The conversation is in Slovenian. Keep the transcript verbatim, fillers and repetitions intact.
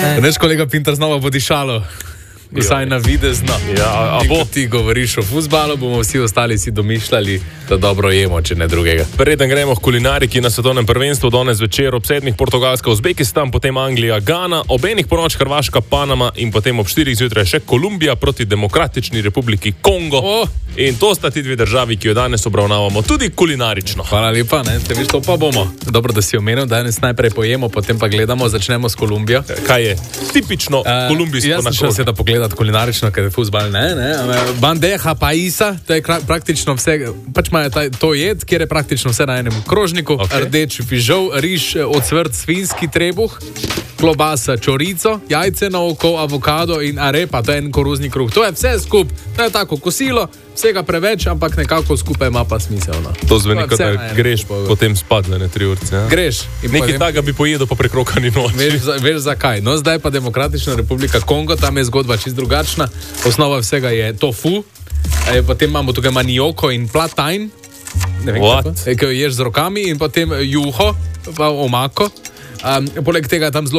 Veš, kolega Pintar znova bo dišalo. Vsaj na videzno. Ja, a, a bo ti govoriš o fuzbalu, bomo vsi ostali si domišljali, da dobro jemo, če ne drugega. Preden gremo v kulinariki na svetovnem prvenstvu, danes večer ob sedmih Portugalska, Uzbekistan, potem Anglija, Gana, ob enih ponoč Hrvaška, Panama in potem ob štirih zjutraj še Kolumbija proti Demokratični republiki Kongo. Oh. In to sta ti dve državi, ki jo danes obravnavamo tudi kulinarično. Hvala lepa, ne? Te viš, to pa bomo. Dobro, da si omenil, danes najprej pojemo, potem pa gledamo, začnemo s Kolumbijo. Kaj je tipično uh, kolumbijsko na naklon? Jaz sem šel gledati kulinarično, ker je fuzbal, ne, ne. Bandeja paisa, to je praktično vse, pač imajo ta, to jed, kjer je praktično vse na enem krožniku, okay. Rdeč fižol, riž, ocvrt, svinski trebuh, klobasa, čorico, jajce na oko, avokado in arepa, to je en koruzni kruh. To je vse skup, to je tako kosilo, vsega preveč, ampak nekako skupaj ima pa smisel. No. To zveni, kot da greš potem spad na ne tri urce. Ja? Greš. Nekaj takega bi pojedel po prekrokani noči. Veš, veš zakaj? No, zdaj pa Demokratična republika Kongo, tam je zgodba čist drugačna. Osnova vsega je tofu, e, potem imamo tukaj manioko in platajn, ne vem kako, e, ki jo ješ z rokami, in potem juho, pa omako. Um, poleg tega tam zelo